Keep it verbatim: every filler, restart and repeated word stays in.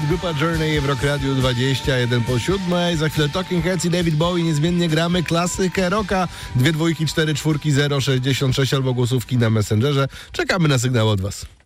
grupa Journey w Rock Radio dwadzieścia jeden po siódmej. Za chwilę Talking Heads i David Bowie. Niezmiennie gramy klasykę rocka. Dwie dwójki, cztery czwórki, zero sześćdziesiąt sześć albo głosówki na Messengerze. Czekamy na sygnał od was.